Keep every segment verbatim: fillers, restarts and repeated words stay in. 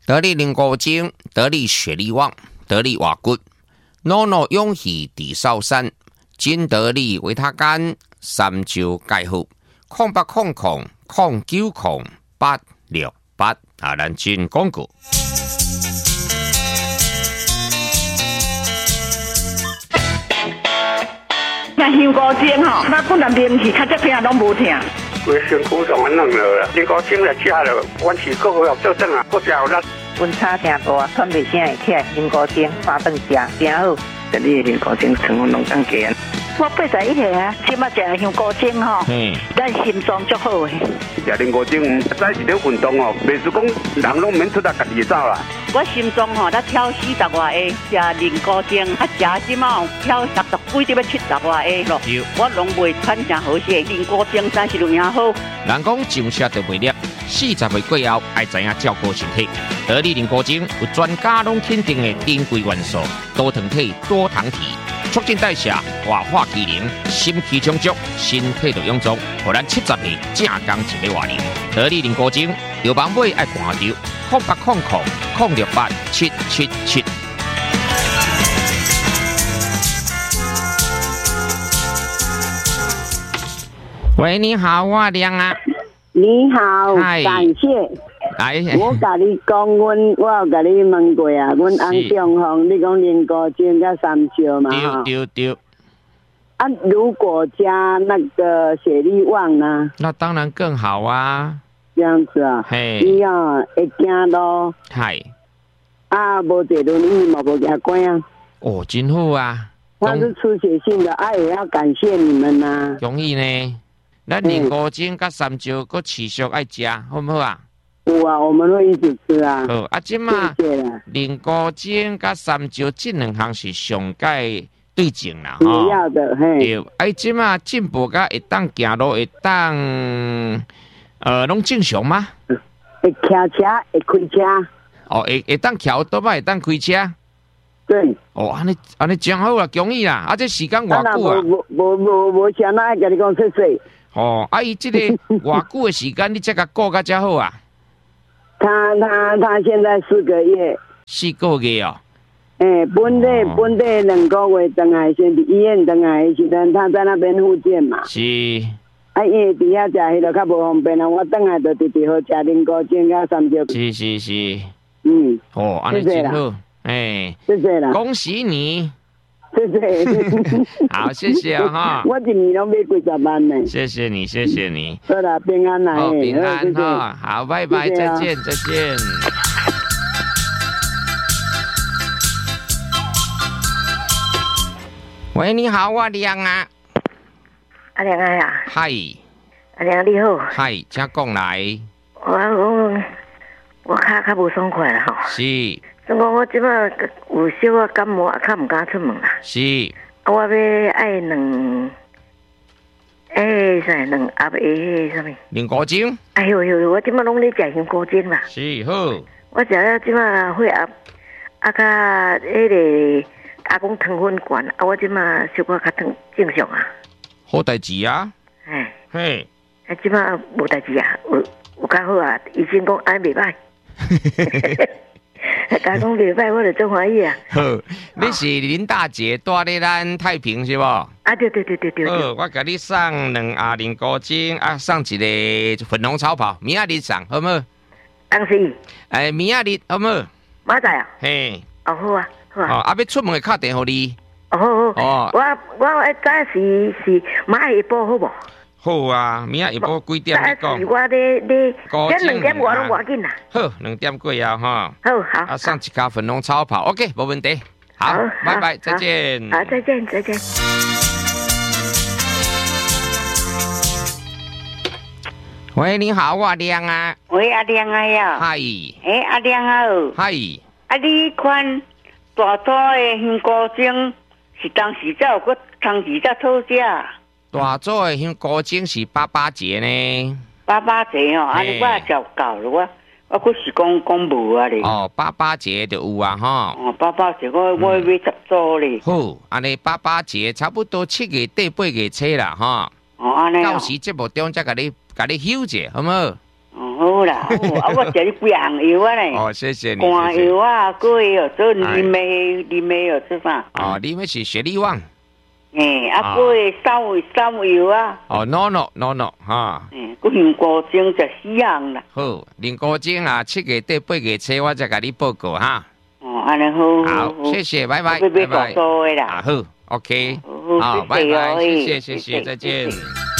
得力灵果精，得力血力旺，得力瓦骨，诺诺勇气地少山，金得力维他干，三招解好，空八空空空九空八六八啊，咱进广告。 那香菇精吼，那本来名气较这片拢无听。 规身躯上安弄了啦，香菇精来吃了，阮是个个要做正啊，个食有力。 温差真大，喘袂声会起来，香菇精三顿食真好。 这里的香菇精成分拢更加。 我八十一岁啊，即马食香菇精吼，咱心脏足好诶。 食香菇精，再是咧运动哦，袂是讲人拢免出来家己走啦。 我心脏吼，才跳四十外下，食香菇精，啊食即马跳六十几，要七十外下咯。我拢袂喘成好势，香菇精真是有影好。 人讲上车就袂粒，四十岁过后爱知影照顾身体。得力香菇精有专家拢肯定的珍贵元素，多糖体、多糖体。促进代谢、活化机能、心气充足，身体就臃肿，互咱七十岁正刚一个活龄。得力香菇精，有网买爱看着，空八空空空六八七七七。喂，你好，我亮啊。 你好，感谢。 来， 我甲你讲，阮我有甲你问过啊，阮翁中风，你讲香菇精甲三椒嘛？ 对对对。 啊，如果加那个血力旺呢？ 那当然更好啊。 这样子啊？ 嘿。 你啊，会惊咯？ 系。 啊，无坐轮椅嘛，无牙关啊。 哦，真好啊。 它是出血性的，啊，也要感谢你们呐、啊。 容易呢。咱香菇精甲三椒，佮持续爱食，好唔好啊？ 有啊，我们会一直吃啊。 好啊，即嘛，香菇精甲三椒这两项是上界对症啦， 吼。主要的嘿。 对，哎，即嘛进步甲会当行路，会当呃，拢正常吗？ 会骑车，会开车。 哦，会会当骑倒摆，会当开车。 对。 哦，安尼安尼真好啦，恭喜啦！啊，这时间偌久啊？ 无无无无啥哪会甲你讲说说。 哦，啊，伊这个偌久的时间，你才甲顾甲遮好啊？ 他他他现在四个月， 四个月哦。 哎、欸，本地、哦、本地两个月等来，先伫医院等来的时阵，他在那边复健嘛。 是。 啊，因为伫遐食迄个较无方便啊，我等来就直直好食香菇精甲三椒。 是是是。 嗯。 哦，安尼真好。哎。 谢谢啦。 恭喜你。 谢谢。 好，谢谢啊哈。 我一年拢买几十万呢。 谢谢你，谢谢你。 好啦，平安来。 哦，平安哈。好，拜拜，再见，再见。喂，你好，我亮啊。 阿亮啊呀。 嗨。 阿亮你好。 嗨，请讲来。 我我我脚较无爽快啦吼。 是。 总讲我即摆有小可感冒，较唔敢出门啦。 是。 啊，我要爱两，诶，啥两盒诶，啥物？ 香菇精。 哎呦呦，我即摆拢咧食香菇精啦。 是好。 我食了即摆血压，啊，甲迄个阿公糖分悬，啊，我即摆小可较正正常啊。 好代志啊。 哎。 嘿。 啊，即摆无代志啊，有有较好啊，医生讲安袂歹。甲讲袂歹，我就真欢喜啊！ 好，你是林大姐住咧咱太平是无？ 啊，对对对对对。 好，我甲你送两盒香菇精，啊，送一个粉红草泡，明仔日送，好唔好？ 当时。 哎，明仔日好唔好？ 明仔啊。 嘿。 哦，好啊，好啊。 哦，啊，要出门会敲电互你。 哦好好。哦。我我一早是是明仔下晡好无？ 好啊，明仔下晡几点你讲？ 是我咧咧，这两点我拢无要紧啦。 好，两点过后哈。 好好。 啊，送一卡粉红草泡 ，OK， 没问题。好，拜拜，再见。 好，再见，再见。 喂，你好，我阿亮啊。 喂，阿亮啊呀。 嗨。 诶，阿亮啊。 嗨。 啊，你款大组的香菇精是当时才有个当时才好食。 大组的香菇精是八八节呢， 八八节哦，啊，你我也照到了，我我可是讲讲无啊咧。 哦，八八节就有啊，哈。 哦，八八节我我要买十组咧。 好，安尼八八节差不多七月底八月初啦，哈。 哦，安尼。 到时节目中再甲你甲你休者，好唔好？ 好啦，啊，我叫你几样药啊嘞。 哦，谢谢你。 肝药啊，过药做你没你没有吃饭。 哦，你们是雪利旺。 诶，啊，过三味三味药啊。 哦 ，no no no no 哈。 嗯，过用高精就四样啦。 好，林高精啊，七月底八月初我再给你报告哈。 哦，安尼好。 好，谢谢，拜拜， 拜拜。 啊好 ，OK， 好，拜拜，谢谢谢谢，再见。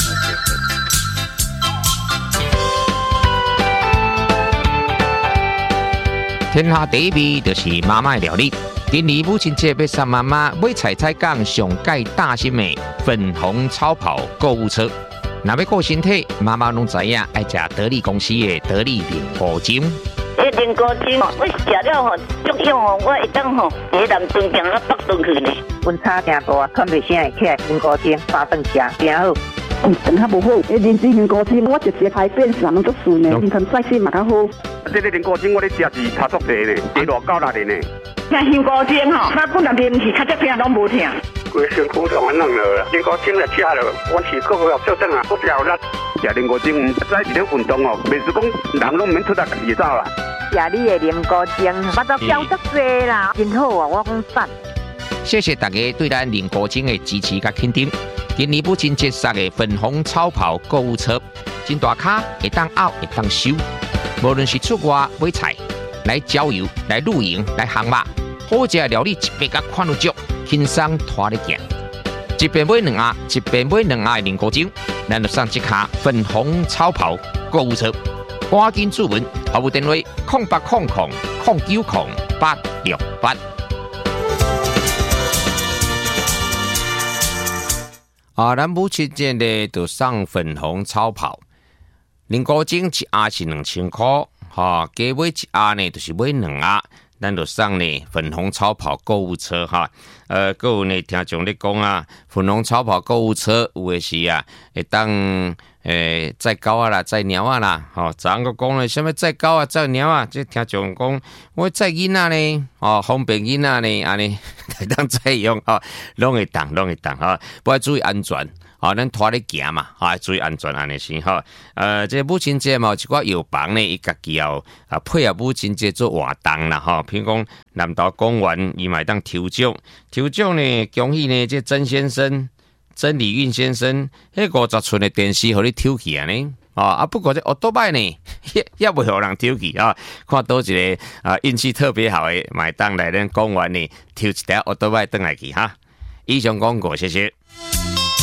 天下第一味就是妈妈的料理。今年母亲节要送妈妈买菜菜港上盖大型的粉红超跑购物车。若要顾身体，妈妈拢知影爱食得力公司的得力莲菇精。 这莲菇精我食了吼，足用哦，我会当吼喺南屯行到北屯去呢。 温差真大，看袂啥会起来莲菇精，八顿食真好。 嗯，真较无好。诶，莲子莲菇精，我直接排便上拢足顺的，唔通晒死嘛较好。 这个莲菇精我咧食是差足济咧，加偌够力咧呢。 像香菇精吼，我本来啉是较只疼拢无疼。 规身躯都安弄了，莲菇精来吃了，我是个个做阵啊，我食力。食莲菇精唔使一点运动哦，袂是讲人拢免出力家己走啦。 食你的莲菇精，我都标足济啦，真好啊！我讲赞。 谢谢大家对咱莲菇精的支持甲肯定。今年母亲节送的粉红超跑购物车，真大卡，会当拗，会当收。无论是出外买菜、来郊游、来露营、来航马，好食的料理一边甲看有足，轻松拖咧行。一边买两盒，一边买两盒的莲菇精，咱就送一卡粉红超跑购物车。赶紧注文，服务电话：空八空空空九空八六八。啊，咱母亲节呢就送粉红超跑，莲菇精一盒是两千块，哈，加买一盒呢就是买两盒，咱就送呢粉红超跑购物车哈。呃，还有呢，听众咧讲啊，粉红超跑购物车有的是啊，会当诶载狗啊啦，载猫啊啦，吼，昨昏个讲咧，什么载狗啊，载猫啊，即听众讲，我载囡仔呢，哦，方便囡仔呢，安尼会当载用吼，拢会当，拢会当吼，不要注意安全。好，咱拖咧行嘛，啊，注意安全安尼先吼。呃，这母亲节嘛，有一寡药房呢，伊家己要啊配合母亲节做活动啦，吼。譬如讲南投公园，伊嘛当抽奖，抽奖呢，恭喜呢，这曾先生、曾礼运先生，迄五十寸的电视，互你抽起啊呢。哦啊，不过这奥多拜呢，也也袂互人抽起啊。看倒一个啊运气特别好的，买当来咱公园呢抽一条奥多拜登来去哈。以上广告，谢谢。